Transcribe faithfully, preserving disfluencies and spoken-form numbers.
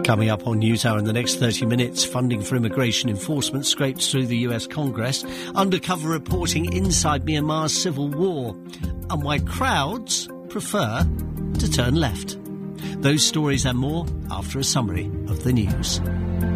Coming up on NewsHour in the next thirty minutes, funding for immigration enforcement scrapes through the U S Congress, undercover reporting inside Myanmar's civil war, and why crowds prefer to turn left. Those stories and more after a summary of the news.